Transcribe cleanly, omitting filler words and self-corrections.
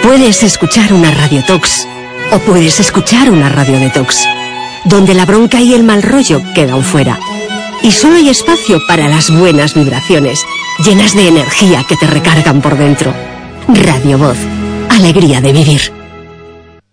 Puedes escuchar una radiotox o puedes escuchar una radio detox, donde la bronca y el mal rollo quedan fuera. Y solo hay espacio para las buenas vibraciones, llenas de energía que te recargan por dentro. Radio Voz, alegría de vivir.